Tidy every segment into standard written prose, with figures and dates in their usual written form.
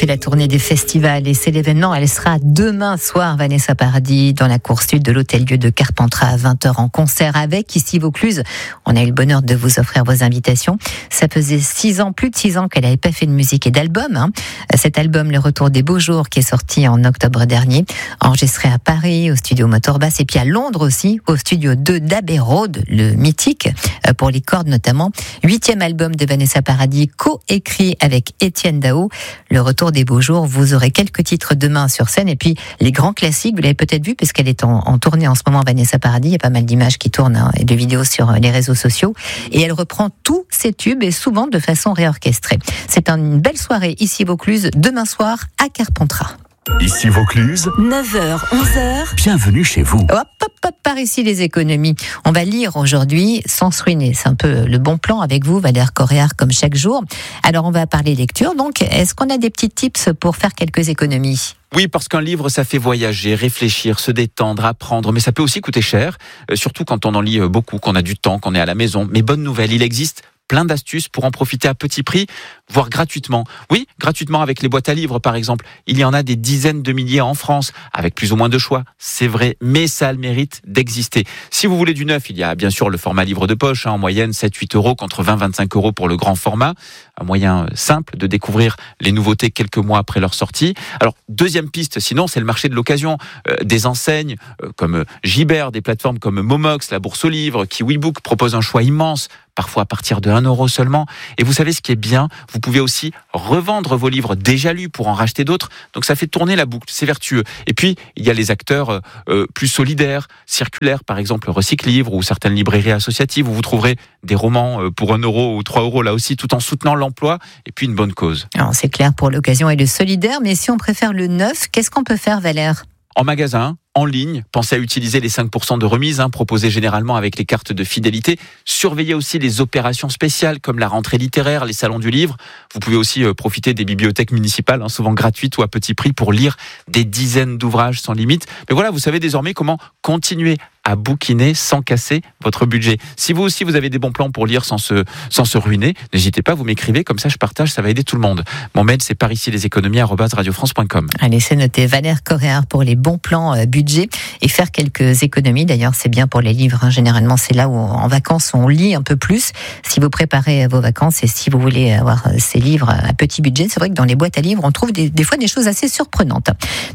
c'est la tournée des festivals et c'est l'événement. Elle sera demain soir, Vanessa Paradis, dans la cour sud de l'Hôtel-Dieu de Carpentras à 20h en concert avec ici Vaucluse. On a eu le bonheur de vous offrir vos invitations. Ça faisait plus de 6 ans qu'elle n'avait pas fait de musique et d'album. Cet album, Le Retour des Beaux Jours, qui est sorti en octobre dernier, enregistré à Paris, au studio Motorbass, et puis à Londres aussi, au studio 2 d'Abbey Road, le mythique, pour les cordes notamment. 8e album de Vanessa Paradis, co-écrit avec Étienne Dao. Le Retour des Beaux Jours, vous aurez quelques titres demain sur scène, et puis les grands classiques, vous l'avez peut-être vu, puisqu'elle est en tournée en ce moment, Vanessa Paradis. Il y a pas mal d'images qui tournent et de vidéos sur les réseaux sociaux. Et elle reprend tous ses tubes, et souvent de façon réorchestrée. C'est une belle soirée ici Vaucluse, demain soir à Carpentras. Ici Vaucluse, 9h, 11h. Bienvenue chez vous. Hop, par ici les économies. On va lire aujourd'hui sans se ruiner. C'est un peu le bon plan avec vous, Valère Coréard, comme chaque jour. Alors on va parler lecture. Donc, est-ce qu'on a des petits tips pour faire quelques économies ? Oui, parce qu'un livre, ça fait voyager, réfléchir, se détendre, apprendre, mais ça peut aussi coûter cher, surtout quand on en lit beaucoup, qu'on a du temps, qu'on est à la maison. Mais bonne nouvelle, il existe plein d'astuces pour en profiter à petit prix, voire gratuitement. Oui, gratuitement avec les boîtes à livres, par exemple. Il y en a des dizaines de milliers en France, avec plus ou moins de choix. C'est vrai, mais ça a le mérite d'exister. Si vous voulez du neuf, il y a bien sûr le format livre de poche, en moyenne 7-8 euros contre 20-25 euros pour le grand format. Un moyen simple de découvrir les nouveautés quelques mois après leur sortie. Alors, deuxième piste, sinon, c'est le marché de l'occasion. Des enseignes comme Gibert, des plateformes comme Momox, la Bourse aux livres, Kiwibook proposent un choix immense, parfois à partir de 1 euro seulement. Et vous savez ce qui est bien, vous pouvez aussi revendre vos livres déjà lus pour en racheter d'autres. Donc ça fait tourner la boucle, c'est vertueux. Et puis, il y a les acteurs plus solidaires, circulaires, par exemple Recyclivre ou certaines librairies associatives où vous trouverez des romans pour 1 euro ou 3 euros là aussi, tout en soutenant l'emploi et puis une bonne cause. Alors, c'est clair pour l'occasion et le solidaire, mais si on préfère le neuf, qu'est-ce qu'on peut faire, Valère ? En magasin, en ligne, pensez à utiliser les 5% de remise proposés généralement avec les cartes de fidélité. Surveillez aussi les opérations spéciales comme la rentrée littéraire, les salons du livre. Vous pouvez aussi profiter des bibliothèques municipales, souvent gratuites ou à petit prix, pour lire des dizaines d'ouvrages sans limite. Mais voilà, vous savez désormais comment continuer à bouquiner sans casser votre budget. Si vous aussi vous avez des bons plans pour lire sans se ruiner, n'hésitez pas, vous m'écrivez, comme ça je partage, ça va aider tout le monde. Mon mail c'est pariciesleséconomies@radiofrance.com. Allez, c'est noté, Valère Coréard pour les bons plans budget et faire quelques économies. D'ailleurs, c'est bien pour les livres. Généralement, c'est là où en vacances on lit un peu plus. Si vous préparez vos vacances et si vous voulez avoir ces livres à petit budget, c'est vrai que dans les boîtes à livres, on trouve des fois des choses assez surprenantes.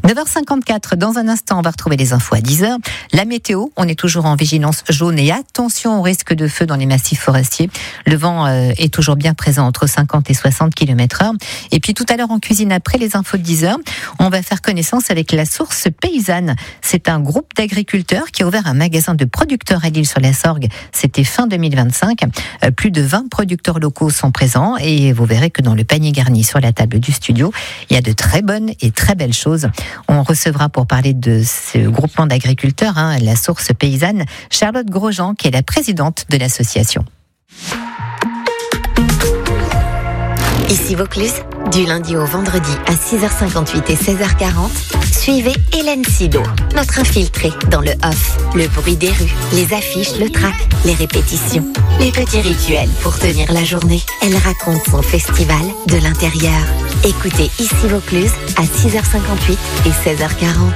9h54, dans un instant, on va retrouver les infos à 10h. La météo, on est toujours en vigilance jaune et attention au risque de feu dans les massifs forestiers. Le vent est toujours bien présent entre 50 et 60 km/h. Et puis tout à l'heure en cuisine, après les infos de 10h, on va faire connaissance avec la Source Paysanne. C'est un groupe d'agriculteurs qui a ouvert un magasin de producteurs à l'Île-sur-la-Sorgue. C'était fin 2025. Plus de 20 producteurs locaux sont présents et vous verrez que dans le panier garni sur la table du studio, il y a de très bonnes et très belles choses. On recevra pour parler de ce groupement d'agriculteurs, la Source Paysanne, Charlotte Grosjean, qui est la présidente de l'association. Ici Vaucluse, du lundi au vendredi à 6h58 et 16h40, suivez Hélène Sido, notre infiltrée dans le off, le bruit des rues, les affiches, le track, les répétitions, les petits rituels pour tenir la journée. Elle raconte son festival de l'intérieur. Écoutez Ici Vaucluse à 6h58 et 16h40.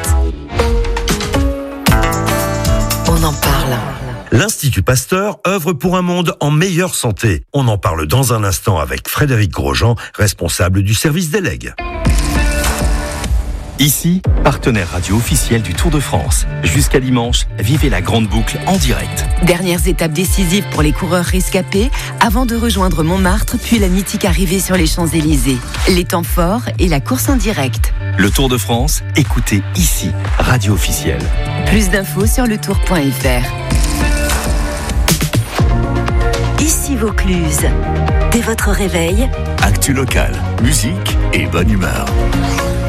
On en parle. L'Institut Pasteur œuvre pour un monde en meilleure santé. On en parle dans un instant avec Frédéric Grosjean, responsable du service des legs. Ici, partenaire radio officiel du Tour de France. Jusqu'à dimanche, vivez la grande boucle en direct. Dernières étapes décisives pour les coureurs rescapés avant de rejoindre Montmartre, puis la mythique arrivée sur les Champs-Élysées. Les temps forts et la course en direct. Le Tour de France, écoutez ici, radio officielle. Plus d'infos sur letour.fr. Ici Vaucluse. Dès votre réveil, Actu locale, musique et bonne humeur.